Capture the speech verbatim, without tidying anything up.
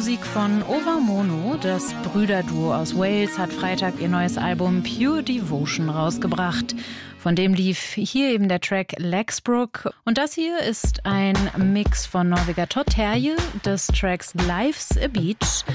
Musik von Ovamono. Das Brüderduo aus Wales hat Freitag ihr neues Album Pure Devotion rausgebracht. Von dem lief hier eben der Track Lexbrook. Und das hier ist ein Mix von Norweger Todd Terje, des Tracks Life's a Beach